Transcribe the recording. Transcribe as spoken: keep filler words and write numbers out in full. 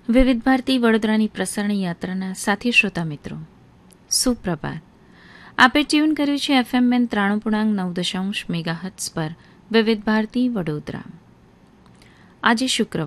વિવિધ ભારતી વડોદરાની પ્રસારણી યાત્રાના સાથી શ્રોતા મિત્રો, સુપ્રભાત. આપે ટ્યુન કર્યું છે એફએમ બેન ત્રાણું પૂર્ણાંક નવ દશાંશ મેગાહર્ટ્ઝ પર વિવિધ ભારતી વડોદરા. આજે શુક્રવાર